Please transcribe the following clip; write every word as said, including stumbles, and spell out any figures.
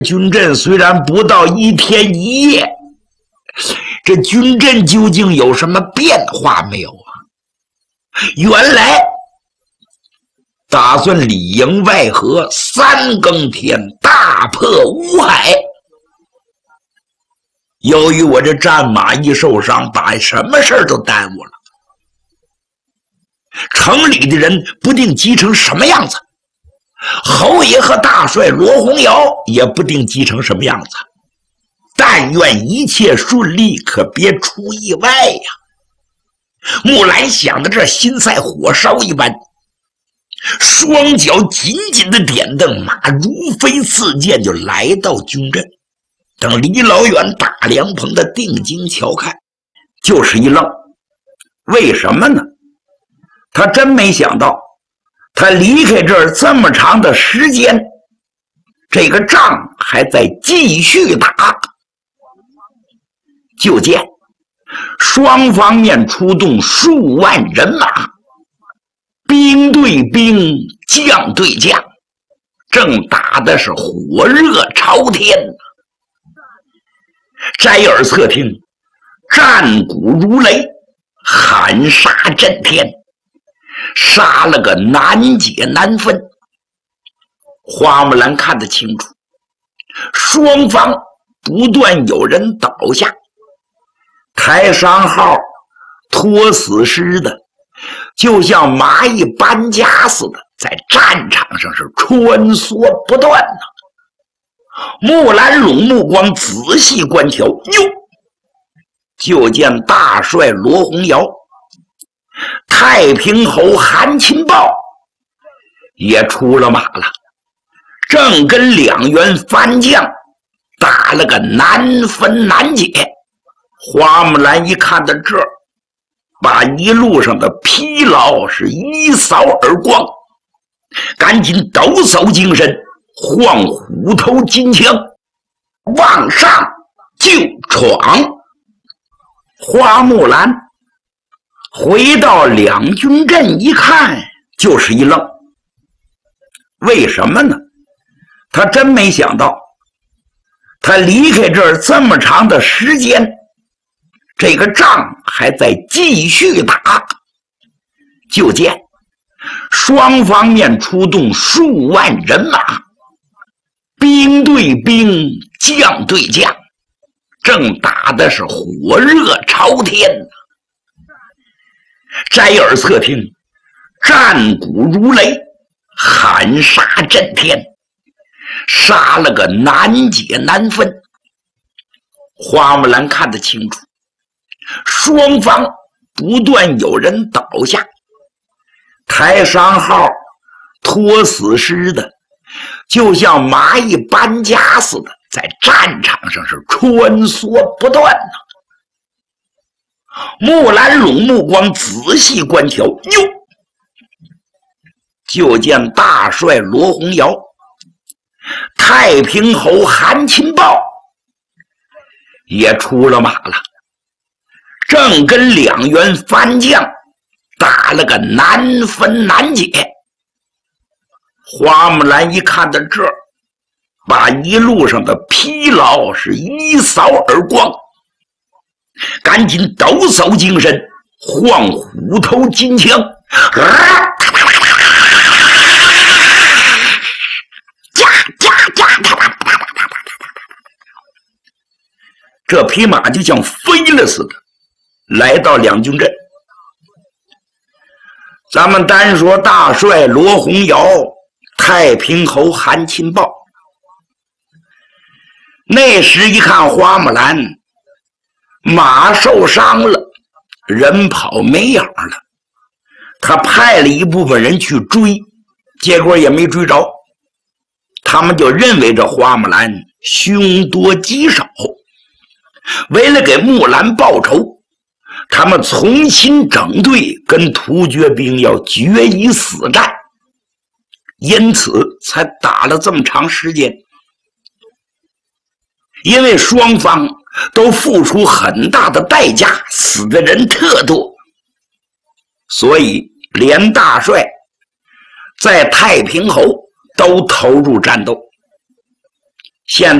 军阵虽然不到一天一夜，这军阵究竟有什么变化没有啊？原来打算里应外合，三更天大破乌海。由于我这战马一受伤，把什么事儿都耽误了。城里的人不定急成什么样子，侯爷和大帅罗洪尧也不定急成什么样子。但愿一切顺利，可别出意外呀！木兰想到这，心赛火烧一般，双脚紧紧的点蹬，马如飞似箭，就来到军阵。等离老远打凉棚的定睛瞧看，就是一愣。为什么呢？他真没想到，他离开这儿这么长的时间，这个仗还在继续打。就见双方面出动数万人马，兵对兵，将对将，正打的是火热朝天。摘耳侧听，战鼓如雷，喊杀震天，杀了个难解难分。花木兰看得清楚，双方不断有人倒下，抬伤号拖死尸的，就像蚂蚁搬家似的，在战场上是穿梭不断呢。木兰拢目光仔细观瞧，哟，就见大帅罗洪尧、太平侯韩钦豹也出了马了，正跟两员番将打了个难分难解。花木兰一看到这儿，把一路上的疲劳是一扫而光，赶紧抖擞精神，晃虎头金枪，往上就闯。花木兰回到两军阵一看，就是一愣。为什么呢？他真没想到，他离开这儿这么长的时间，这个仗还在继续打。就见双方面出动数万人马，兵对兵，将对将，正打的是火热朝天。摘耳侧听，战鼓如雷，喊杀震天，杀了个难解难分。花木兰看得清楚，双方不断有人倒下，抬伤号拖死尸的，就像蚂蚁搬家似的，在战场上是穿梭不断呢。木兰拢目光仔细观瞧，哟，就见大帅罗洪尧、太平侯韩钦豹也出了马了，正跟两员番将打了个难分难解。花木兰一看到这儿，把一路上的疲劳是一扫而光，赶紧抖擞精神，晃虎头金枪，啊，这匹马就像飞了似的来到两军阵。咱们单说大帅罗洪尧、太平侯韩钦豹，那时一看花木兰马受伤了，人跑没影了，他派了一部分人去追，结果也没追着。他们就认为这花木兰凶多吉少，为了给木兰报仇，他们重新整队，跟突厥兵要决一死战，因此才打了这么长时间。因为双方都付出很大的代价，死的人特多，所以连大帅在太平侯都投入战斗。 现